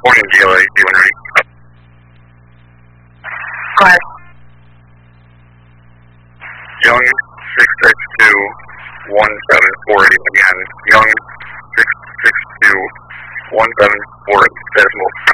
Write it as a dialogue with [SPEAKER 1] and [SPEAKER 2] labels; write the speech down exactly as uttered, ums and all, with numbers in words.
[SPEAKER 1] Morning, G L A, D one ready.
[SPEAKER 2] Go ahead.
[SPEAKER 1] Young six six two one seven four eight again. Young six six two one seven four eight decimal.